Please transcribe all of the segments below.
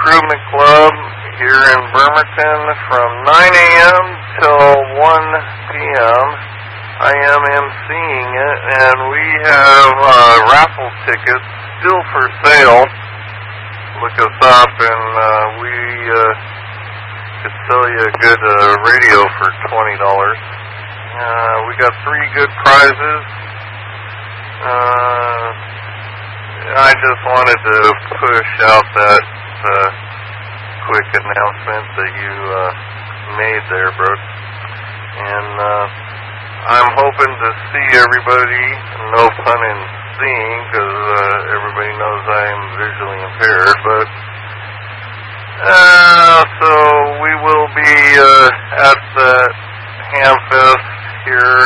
Improvement Club here in Bremerton from 9 a.m. till 1 p.m. I am emceeing it, and we have raffle tickets still for sale. Look us up, and we could sell you a good radio for $20. We got 3 good prizes. I just wanted to push out that quick announcement that you made there, Brooke. And I'm hoping to see everybody, no pun in seeing, because everybody knows I am visually impaired, but so we will be at the Hamfest here,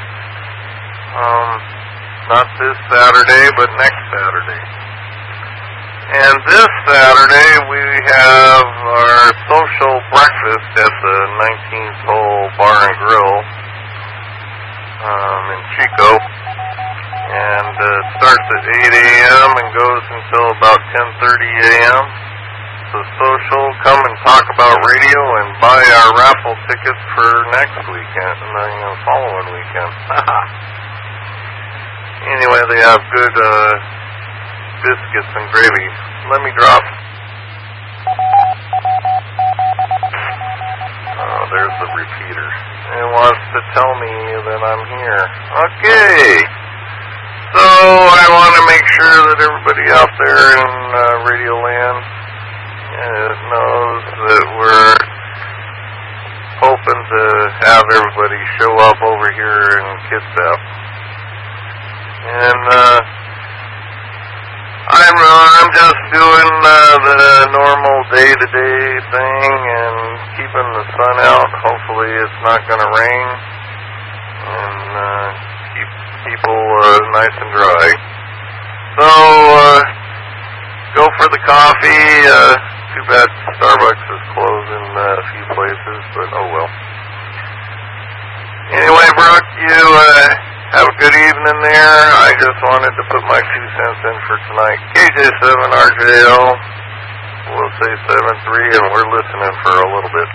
not this Saturday, but next Saturday. And this Saturday we have our social breakfast at the 19th Hole Bar and Grill in Chico. And it starts at 8 a.m. and goes until about 10:30 a.m. So social, come and talk about radio and buy our raffle tickets for next weekend and the following weekend. Anyway, they have good biscuits and gravy. Let me drop. Oh, there's the repeater. It wants to tell me that I'm here. Okay. So I want to make sure that everybody out there in Radio Land knows that we're hoping to have everybody show up over here in Kitsap. And I'm just doing the normal day-to-day thing and keeping the sun out. Hopefully it's not going to rain. And keep people nice and dry. So go for the coffee. Too bad Starbucks is closed in a few places, but oh well. Anyway, Brooke, you have a good evening there. I just wanted to put my 2 cents in for tonight. KJ7RJL, we'll say 7-3, and we're listening for a little bit.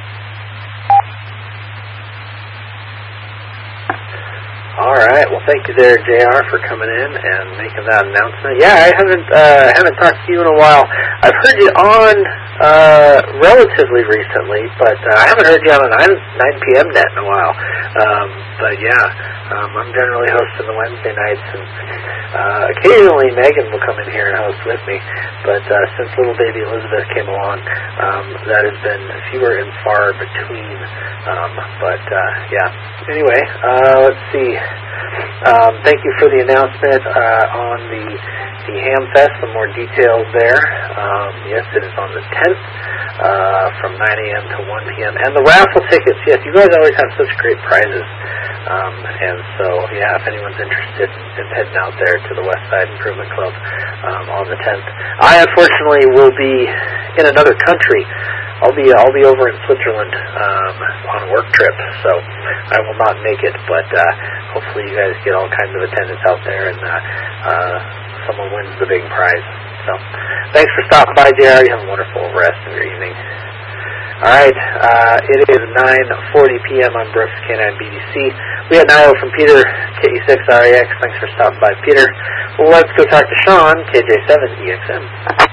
All right. Well, thank you there, JR, for coming in and making that announcement. Yeah, I haven't talked to you in a while. I've heard you on relatively recently, but I haven't heard you on a 9 p.m. net in a while. But yeah, I'm generally hosting the Wednesday nights, and occasionally Megan will come in here and host with me. But since little baby Elizabeth came along, that has been fewer and far between. But yeah. Anyway, let's see. Thank you for the announcement on the Hamfest. Some more details there. Yes, it is on the 10th from 9 a.m. to 1 p.m. And the raffle tickets, yes, you guys always have such great prizes. And so, yeah, if anyone's interested in heading out there to the West Side Improvement Club on the 10th. I, unfortunately, will be in another country. I'll be over in Switzerland on a work trip, so I will not make it, but hopefully you guys get all kinds of attendance out there and someone wins the big prize. So thanks for stopping by, JR. You have a wonderful rest of your evening. All right, it is 9:40 p.m. on Brooks K9 BDC. We had Nilo from Peter, KE6REX. Thanks for stopping by, Peter. Well, let's go talk to Sean, KJ7EXM.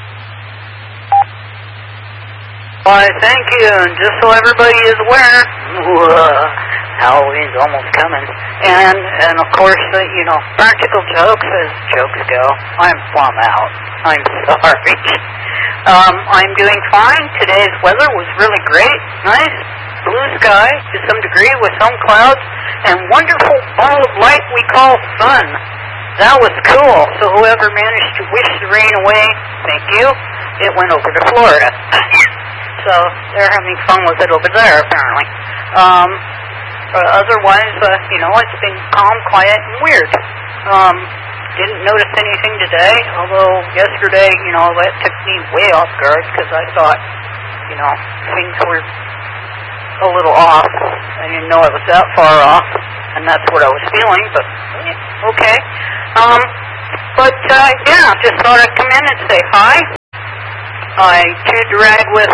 Why, thank you, and just so everybody is aware, Halloween's almost coming, and of course, practical jokes as jokes go. I'm plumb out. I'm sorry. I'm doing fine. Today's weather was really great. Nice blue sky to some degree with some clouds, and wonderful ball of light we call sun. That was cool. So whoever managed to wish the rain away, thank you. It went over to Florida. So they're having fun with it over there, apparently. Otherwise, it's been calm, quiet, and weird. Didn't notice anything today, although yesterday, that took me way off guard because I thought, things were a little off. I didn't know it was that far off, and that's what I was feeling, but okay. Just thought I'd come in and say hi. I chewed the rag with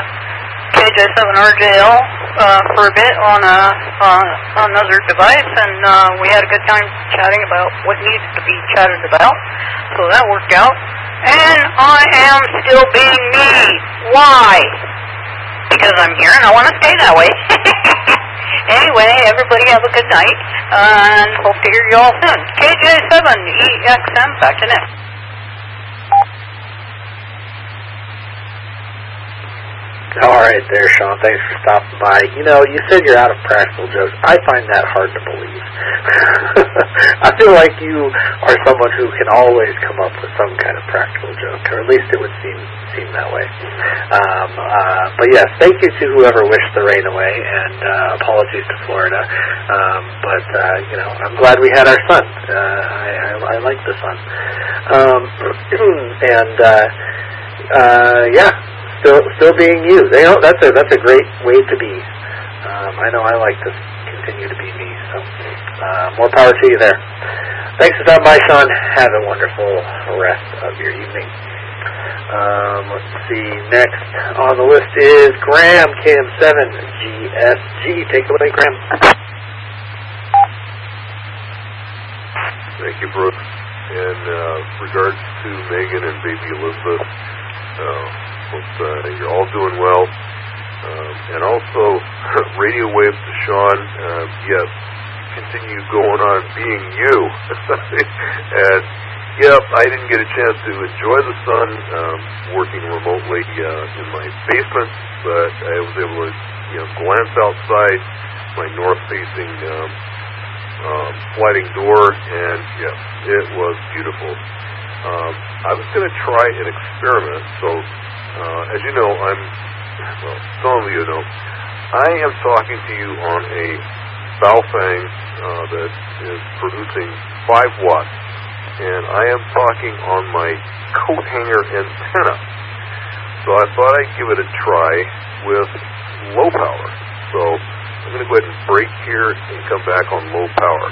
KJ7RJL for a bit on another device, and we had a good time chatting about what needs to be chatted about. So that worked out. And I am still being me. Why? Because I'm here and I want to stay that way. Anyway, everybody have a good night, and hope to hear you all soon. KJ7EXM, back to next. All right there, Sean. Thanks for stopping by. You know, you said you're out of practical jokes. I find that hard to believe. I feel like you are someone who can always come up with some kind of practical joke, or at least it would seem that way. But yes, thank you to whoever wished the rain away, and apologies to Florida. But you know, I'm glad we had our sun. I like the sun. Yeah. Still being you. That's a great way to be. I know I like to continue to be me. So more power to you there. Thanks for stopping by, Sean. Have a wonderful rest of your evening. Let's see. Next on the list is Graham, KM7GSG. Take it away, Graham. Thank you, Brooks. In regards to Megan and baby Elizabeth, hope you're all doing well. And also, radio waves to Sean. Yes, continue going on being you. And, yep, I didn't get a chance to enjoy the sun working remotely in my basement, but I was able to glance outside my north-facing sliding door, and, yes, it was beautiful. I was going to try an experiment, so as you know, some of you know, I am talking to you on a Baofeng that is producing 5 watts, and I am talking on my coat hanger antenna. So I thought I'd give it a try with low power. So I'm going to go ahead and break here and come back on low power.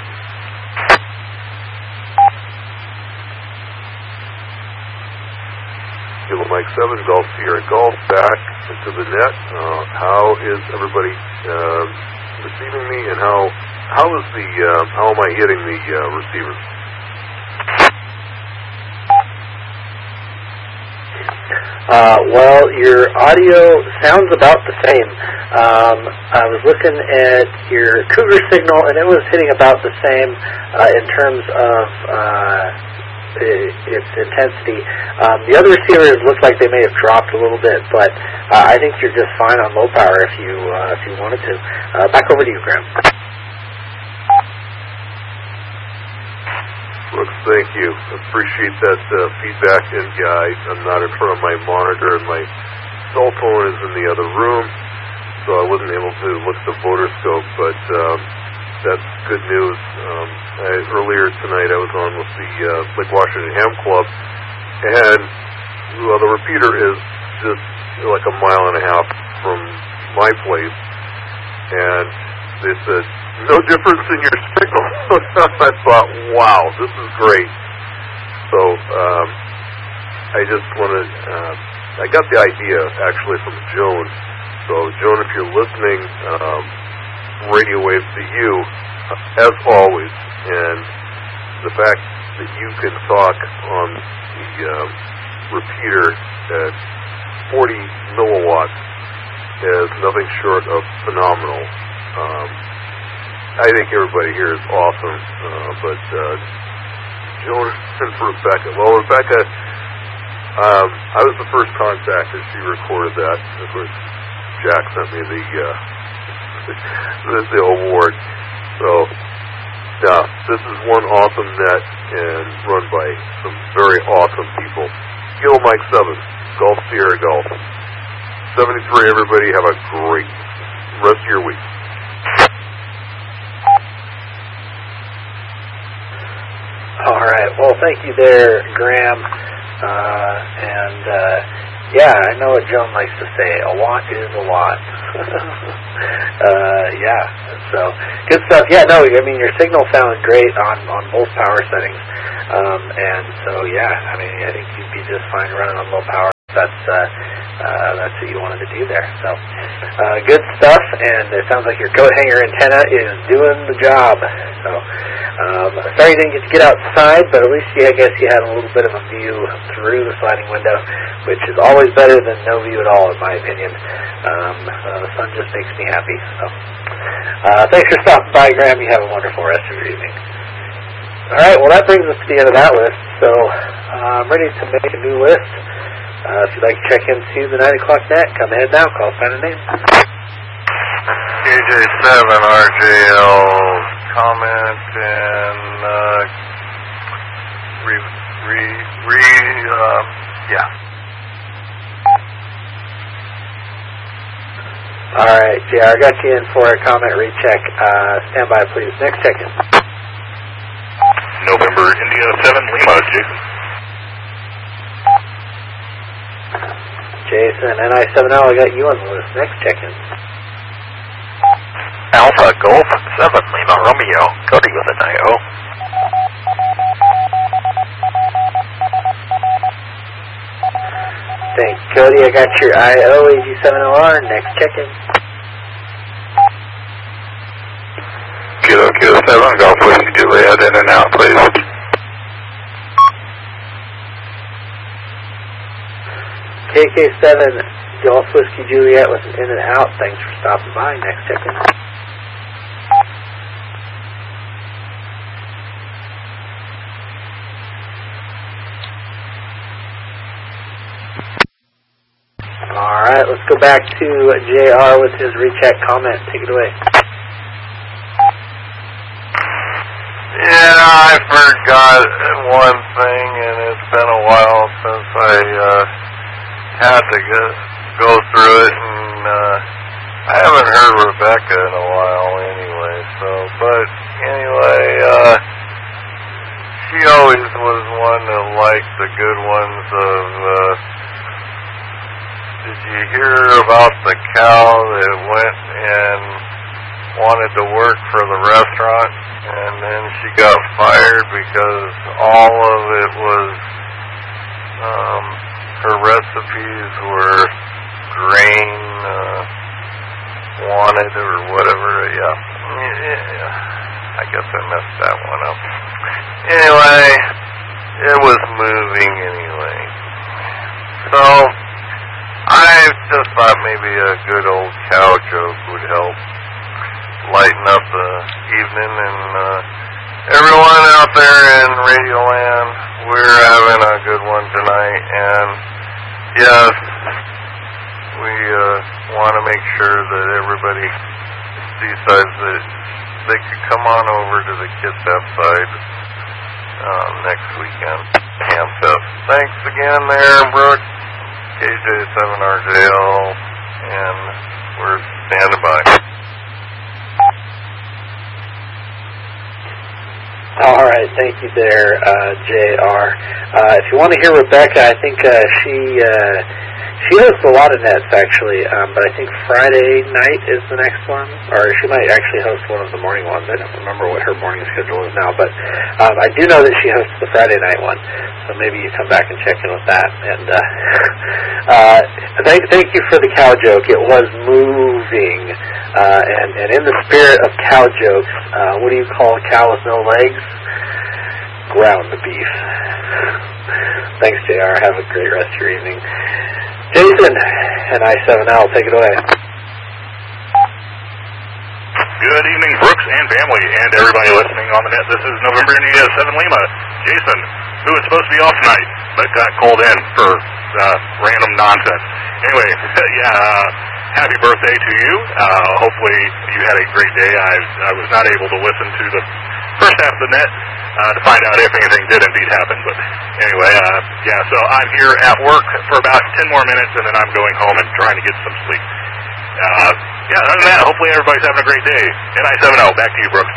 Kilo Mike 7, Golf Sierra Golf, back into the net. How is everybody receiving me, and how am I hitting the receivers? Well, your audio sounds about the same. I was looking at your Cougar signal, and it was hitting about the same in terms of its intensity. The other receivers look like they may have dropped a little bit, but I think you're just fine on low power if you wanted to. Back over to you, Graham. Brooks, thank you. Appreciate that feedback. And yeah, I'm not in front of my monitor, and my cell phone is in the other room, so I wasn't able to look at the voter scope, but that's good news. Earlier tonight I was on with the Lake Washington Ham Club, and the repeater is just like a mile and a half from my place, and they said, no difference in your signal. I thought, wow, this is great. So I just want to, I got the idea actually from Joan. So Joan, if you're listening, radio waves to you, as always. And the fact that you can talk on the repeater at 40 milliwatts is nothing short of phenomenal. I think everybody here is awesome, but Joan and Rebecca. Well, Rebecca, I was the first contact as she recorded that. Of course, Jack sent me the award. So, yeah, this is one awesome net and run by some very awesome people. Kilo Mike 7, Golf Sierra Golf. 73, everybody, have a great rest of your week. All right. Well, thank you there, Graham. Yeah, I know what Joan likes to say. A watt is a watt. Yeah. So good stuff. Yeah. No, I mean your signal sounded great on both power settings. And so yeah, I mean I think you'd be just fine running on low power. That's what you wanted to do there. So, good stuff, and it sounds like your coat hanger antenna is doing the job. So, sorry you didn't get to get outside, but at least I guess you had a little bit of a view through the sliding window, which is always better than no view at all, in my opinion. The sun just makes me happy. So, thanks for stopping by, Graham. You have a wonderful rest of your evening. All right, well, that brings us to the end of that list. So, I'm ready to make a new list. If you'd like to check into the 9 o'clock net, come ahead now. Call, sign, and name. KJ7RJL's comment and yeah. All right, JR, got you in for a comment recheck. Stand by, please. Next check-in. November India 7 Lima, Jason. Jason, NI7L, I got you on the list. Next check-in. Alpha Golf 7 Lima Romeo, Cody with an IO. Thanks, Cody. I got your IO, AG7LR. Next check-in. Kilo 7, Golf Whiskey Juliet, in and out, please. KK7, Golf Whiskey Juliet with an in and out. Thanks for stopping by. Next check-in. All right, let's go back to JR with his recheck comment. Take it away. Yeah, I forgot one thing, and it's been a while since I had to go through it, and I haven't heard Rebecca in a while anyway, but anyway, she always was one that liked the good ones of, did you hear about the cow that went and wanted to work for the restaurant, and then she got fired because all of it was, her recipes were grain wanted or whatever. Yeah, I guess I messed that one up. Anyway, it was moving anyway. So I just thought maybe a good old cow joke would help lighten up the evening, and everyone out there in Radio Land, we're having a good one tonight, and yes, we want to make sure that everybody decides that they could come on over to the Kitsap side next weekend, Camp Fest. Thanks again there, Brooke, KJ7RJL, and we're standing by. All right, thank you there, JR. If you want to hear Rebecca, I think she hosts a lot of nets, actually, but I think Friday night is the next one, or she might actually host one of the morning ones. I don't remember what her morning schedule is now, but I do know that she hosts the Friday night one, so maybe you come back and check in with that. And thank you for the cow joke. It was moving, and in the spirit of cow jokes, what do you call a cow with no legs? Ground beef. Thanks, JR. Have a great rest of your evening. Jason, NI7L, take it away. Good evening, Brooks and family, and everybody listening on the net. This is November India 7 Lima. Jason, who was supposed to be off tonight, but got called in for random nonsense. Anyway, happy birthday to you. Hopefully you had a great day. I was not able to listen to the first half of the net to find out if anything did indeed happen. But anyway, so I'm here at work for about 10 more minutes, and then I'm going home and trying to get some sleep. Other than that, hopefully everybody's having a great day. NI7L, back to you, Brooks.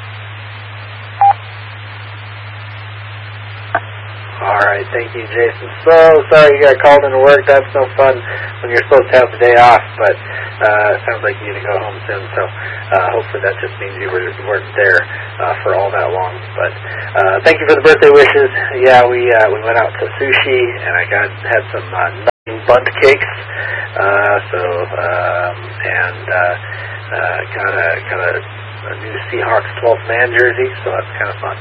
All right, thank you, Jason. So sorry you got called into work. That's no fun when you're supposed to have the day off, but it sounds like you need to go home soon, so hopefully that just means you weren't there for all that long. But thank you for the birthday wishes. Yeah, we went out to sushi, and I had some Bundt cakes. Got a new Seahawks 12th man jersey, so that's kind of fun.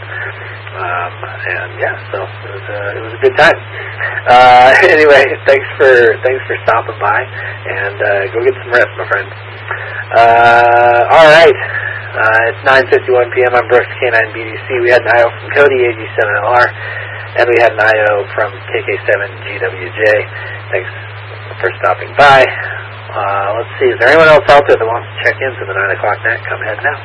So it was a good time. Anyway, thanks for stopping by, and go get some rest, my friends. All right. It's 9:51 p.m. I'm Brooks, K9BDC. We had an IO from Cody, AG7LR, and we had an IO from KK7GWJ. Thanks for stopping by. Let's see, is there anyone else out there that wants to check in for the 9 o'clock net? Come ahead now.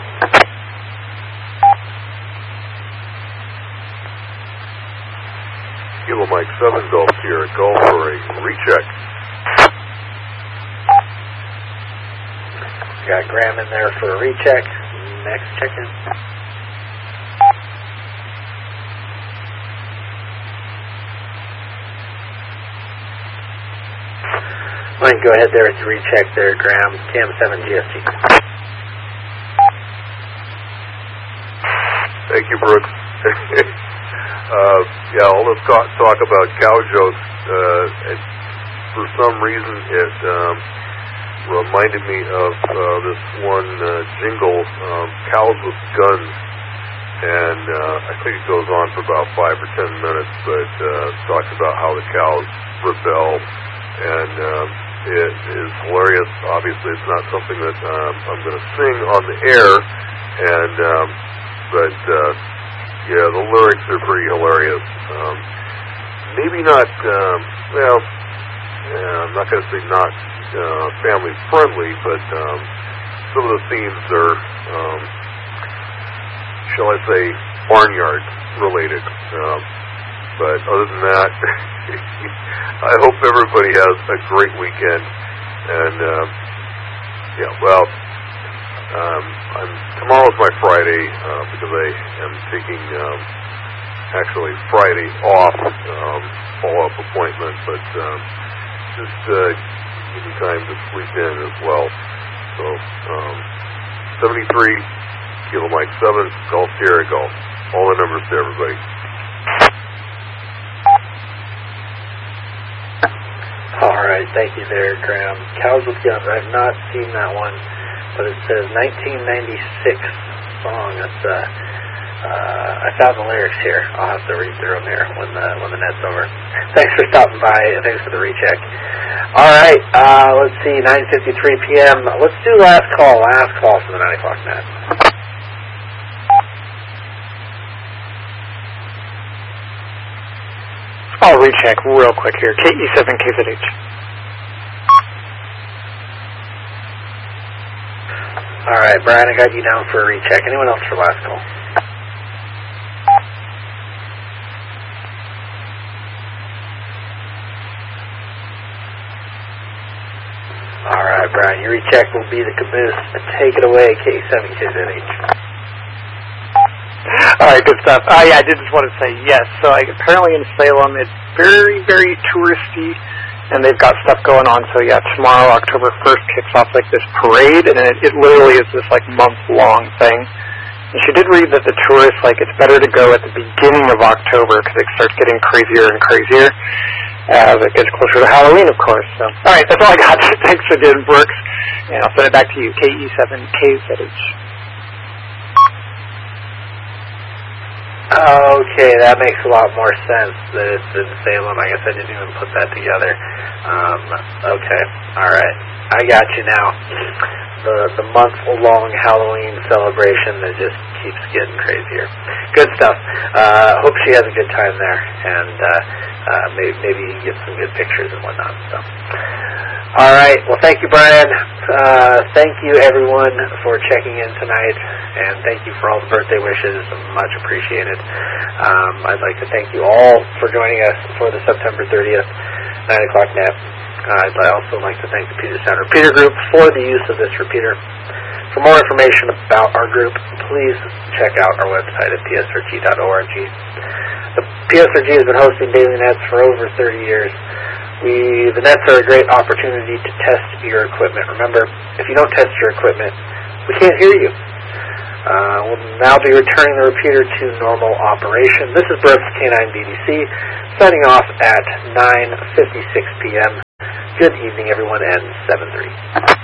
Kilo Mike 7 Golf Sierra Golf for a recheck. Got Graham in there for a recheck. Next check-in. Why don't you go ahead there with your recheck there, Graham. Cam7 GST. Thank you, Brooks. Let's talk about cow jokes. For some reason, it reminded me of this one jingle, Cows with Guns, and I think it goes on for about 5 or 10 minutes, but talks about how the cows rebel, and it is hilarious. Obviously, it's not something that I'm going to sing on the air, and the lyrics are pretty hilarious. Maybe not, I'm not going to say not family friendly, but some of the themes are, shall I say, barnyard related. But other than that, I hope everybody has a great weekend. And tomorrow's my Friday because I am taking actually Friday off, follow-up appointment, but just give me time to sleep in as well. So 73 Kilo Mike 7 Golf Sierra Golf. All the numbers to everybody. All right, thank you there, Graham. Cows with Guns. I've not seen that one, but it says 1996 song. That's I found the lyrics here. I'll have to read through them here when the net's over. Thanks for stopping by. Thanks for the recheck. All right, let's see. 9:53 p.m. Let's do last call for the 9 o'clock net. I'll recheck real quick here. KE7KZH. All right, Brian, I got you down for a recheck. Anyone else for last call? All right, Brian, your recheck will be the caboose. Take it away, KE7KZH. All right, good stuff. I did just want to say yes. So apparently in Salem, it's very, very touristy, and they've got stuff going on. So yeah, tomorrow, October 1st, kicks off like this parade, and it literally is this like month-long thing. And she did read that the tourists, it's better to go at the beginning of October because it starts getting crazier and crazier as it gets closer to Halloween, of course. So, all right, that's all I got. Thanks again, Brooks, and I'll send it back to you, KE7KZH. Okay, that makes a lot more sense that it's in Salem. I guess I didn't even put that together. Okay, all right. I got you now. The month-long Halloween celebration that just keeps getting crazier. Good stuff. Hope she has a good time there, and maybe you can get some good pictures and whatnot. So. All right. Well, thank you, Brian. Thank you, everyone, for checking in tonight, and thank you for all the birthday wishes. Much appreciated. I'd like to thank you all for joining us for the September 30th 9 o'clock net. I'd also like to thank the Puget Sound Repeater Group for the use of this repeater. For more information about our group, please check out our website at psrg.org. The PSRG has been hosting daily nets for over 30 years. The nets are a great opportunity to test your equipment. Remember, if you don't test your equipment, we can't hear you. We'll now be returning the repeater to normal operation. This is Brooks, K9BDC, signing off at 9:56 p.m. Good evening, everyone, and 7-3.